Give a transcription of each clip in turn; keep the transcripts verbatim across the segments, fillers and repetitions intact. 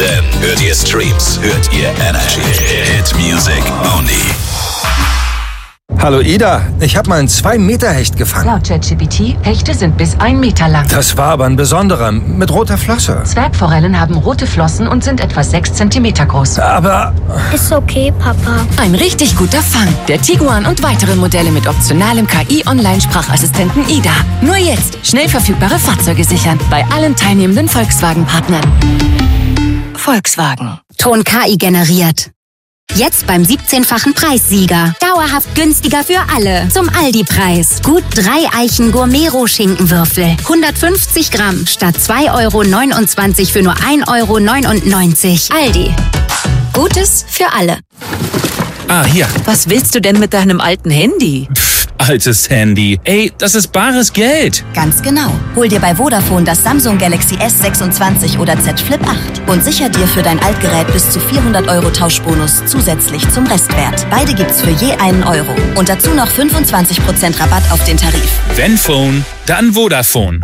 Denn hört ihr Streams, hört ihr Energy. Hit Music Only. Hallo Ida, ich habe mal einen zwei Meter Hecht gefangen. Laut ChatGPT, Hechte sind bis ein Meter lang. Das war aber ein besonderer, mit roter Flosse. Zwergforellen haben rote Flossen und sind etwa sechs Zentimeter groß. Aber... Ist okay, Papa. Ein richtig guter Fang. Der Tiguan und weitere Modelle mit optionalem K I-Online-Sprachassistenten Ida. Nur jetzt schnell verfügbare Fahrzeuge sichern bei allen teilnehmenden Volkswagen-Partnern. Volkswagen. Ton K I generiert. Jetzt beim siebzehnfachen Preissieger. Dauerhaft günstiger für alle. Zum Aldi-Preis. Gut drei Eichen Gourmet-Schinkenwürfel. hundertfünfzig Gramm statt zwei Euro neunundzwanzig für nur ein Euro neunundneunzig. Aldi. Gutes für alle. Ah, hier. Was willst du denn mit deinem alten Handy? Pff, altes Handy. Ey, das ist bares Geld. Ganz genau. Hol dir bei Vodafone das Samsung Galaxy S sechsundzwanzig oder Z Flip acht und sicher dir für dein Altgerät bis zu vierhundert Euro Tauschbonus zusätzlich zum Restwert. Beide gibt's für je einen Euro. Und dazu noch fünfundzwanzig Prozent Rabatt auf den Tarif. Wenn Phone, dann Vodafone.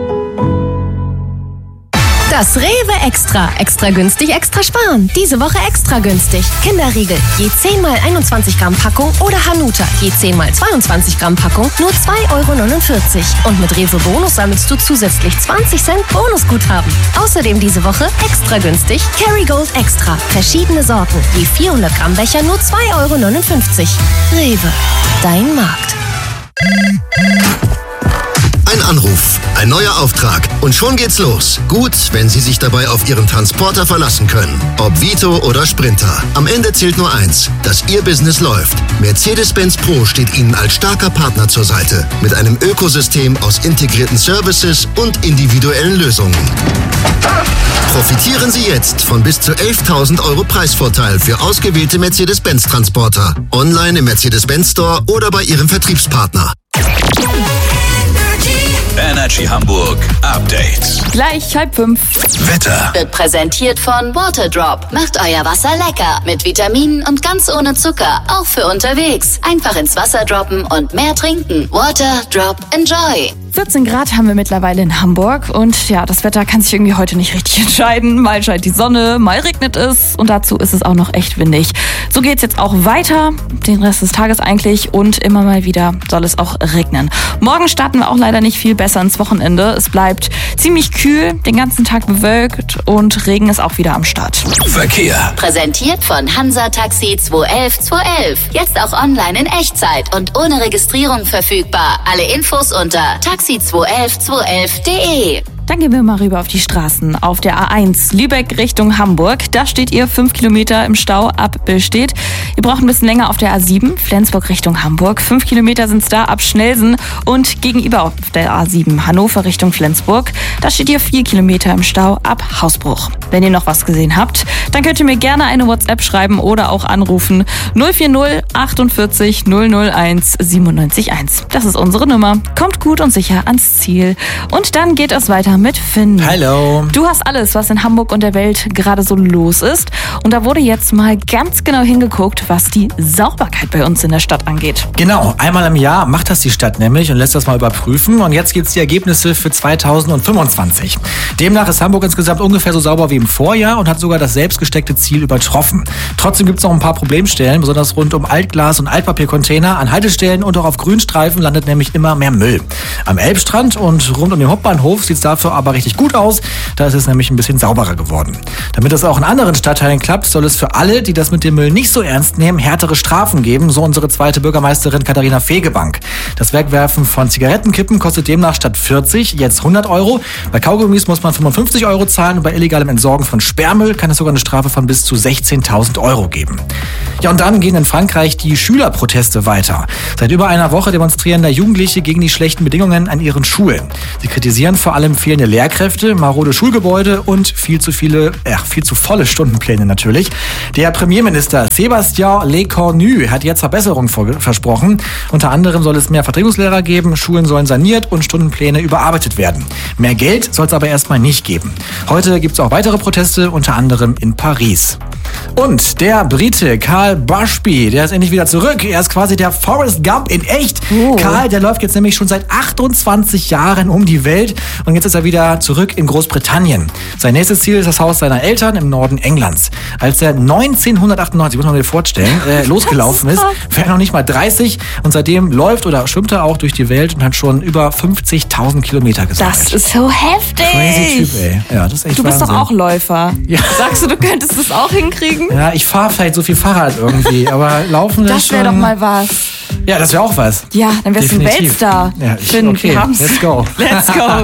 Das Rewe Extra. Extra günstig, extra sparen. Diese Woche extra günstig. Kinderriegel. Je zehn mal einundzwanzig Gramm Packung oder Hanuta. Je zehn mal zweiundzwanzig Gramm Packung. Nur zwei Euro neunundvierzig. Und mit Rewe Bonus sammelst du zusätzlich zwanzig Cent Bonusguthaben. Außerdem diese Woche extra günstig Kerrygold Extra. Verschiedene Sorten. Je vierhundert Gramm Becher nur zwei Euro neunundfünfzig. Rewe. Dein Markt. Ein Anruf, ein neuer Auftrag und schon geht's los. Gut, wenn Sie sich dabei auf Ihren Transporter verlassen können. Ob Vito oder Sprinter. Am Ende zählt nur eins, dass Ihr Business läuft. Mercedes-Benz Pro steht Ihnen als starker Partner zur Seite. Mit einem Ökosystem aus integrierten Services und individuellen Lösungen. Profitieren Sie jetzt von bis zu elftausend Euro Preisvorteil für ausgewählte Mercedes-Benz-Transporter. Online im Mercedes-Benz Store oder bei Ihrem Vertriebspartner. Energy Hamburg Update. Gleich halb fünf. Wetter. Wird präsentiert von Waterdrop. Macht euer Wasser lecker. Mit Vitaminen und ganz ohne Zucker. Auch für unterwegs. Einfach ins Wasser droppen und mehr trinken. Waterdrop Enjoy. vierzehn Grad haben wir mittlerweile in Hamburg und ja, das Wetter kann sich irgendwie heute nicht richtig entscheiden. Mal scheint die Sonne, mal regnet es und dazu ist es auch noch echt windig. So geht's jetzt auch weiter, den Rest des Tages eigentlich und immer mal wieder soll es auch regnen. Morgen starten wir auch leider nicht viel besser ins Wochenende. Es bleibt ziemlich kühl, den ganzen Tag bewölkt und Regen ist auch wieder am Start. Verkehr. Präsentiert von Hansa Taxi zwei elf zwei elf. Jetzt auch online in Echtzeit und ohne Registrierung verfügbar. Alle Infos unter taxi zwei elf zwei elf punkt de. Dann gehen wir mal rüber auf die Straßen. Auf der A eins Lübeck Richtung Hamburg. Da steht ihr fünf Kilometer im Stau ab Billstedt. Ihr braucht ein bisschen länger auf der A sieben Flensburg Richtung Hamburg. fünf Kilometer sind es da ab Schnelsen und gegenüber auf der A sieben Hannover Richtung Flensburg. Da steht ihr vier Kilometer im Stau ab Hausbruch. Wenn ihr noch was gesehen habt, dann könnt ihr mir gerne eine WhatsApp schreiben oder auch anrufen. null vier null achtundvierzig null null eins siebenundneunzig eins. Das ist unsere Nummer. Kommt gut und sicher ans Ziel. Und dann geht es weiter mit Finn. Hallo. Du hast alles, was in Hamburg und der Welt gerade so los ist. Und da wurde jetzt mal ganz genau hingeguckt, was die Sauberkeit bei uns in der Stadt angeht. Genau, einmal im Jahr macht das die Stadt nämlich und lässt das mal überprüfen. Und jetzt gibt es die Ergebnisse für zweitausendfünfundzwanzig. Demnach ist Hamburg insgesamt ungefähr so sauber wie im Vorjahr und hat sogar das selbst gesteckte Ziel übertroffen. Trotzdem gibt es noch ein paar Problemstellen, besonders rund um Altglas- und Altpapiercontainer. An Haltestellen und auch auf Grünstreifen landet nämlich immer mehr Müll. Am Elbstrand und rund um den Hauptbahnhof sieht es dafür aber richtig gut aus. Da ist es nämlich ein bisschen sauberer geworden. Damit es auch in anderen Stadtteilen klappt, soll es für alle, die das mit dem Müll nicht so ernst nehmen, härtere Strafen geben, so unsere zweite Bürgermeisterin Katharina Fegebank. Das Wegwerfen von Zigarettenkippen kostet demnach statt vierzig jetzt hundert Euro. Bei Kaugummis muss man fünfundfünfzig Euro zahlen und bei illegalem Entsorgen von Sperrmüll kann es sogar eine Strafe von bis zu sechzehntausend Euro geben. Ja, und dann gehen in Frankreich die Schülerproteste weiter. Seit über einer Woche demonstrieren da Jugendliche gegen die schlechten Bedingungen an ihren Schulen. Sie kritisieren vor allem fehlende Lehrkräfte, marode Schulgebäude und viel zu viele, äh, viel zu volle Stundenpläne natürlich. Der Premierminister Sébastien Lecornu hat jetzt Verbesserungen versprochen. Unter anderem soll es mehr Vertretungslehrer geben, Schulen sollen saniert und Stundenpläne überarbeitet werden. Mehr Geld soll es aber erstmal nicht geben. Heute gibt es auch weitere Proteste, unter anderem in Paris. Und der Brite Carl Bushby, der ist endlich wieder zurück. Er ist quasi der Forrest Gump in echt. Oh. Carl, der läuft jetzt nämlich schon seit achtundzwanzig Jahren um die Welt und jetzt ist er wieder zurück in Großbritannien. Sein nächstes Ziel ist das Haus seiner Eltern im Norden Englands. Als er neunzehnhundertachtundneunzig, muss man sich vorstellen, äh, losgelaufen ist, war er noch nicht mal dreißig und seitdem läuft oder schwimmt er auch durch die Welt und hat schon über fünfzigtausend Kilometer gesammelt. Das ist so heftig. Crazy Typ, ey. Ja, das ist echt Du bist Wahnsinn. doch auch Läufer. Ja. Sagst du, du könntest das auch hinkriegen? Ja, ich fahre vielleicht so viel Fahrrad irgendwie, aber laufen ist Das wäre schon... doch mal was. Ja, das wäre auch was. Ja, dann wärst du ein Definitiv. Weltstar. Ja, ich, Finn, okay, wir haben's. let's go. Let's go.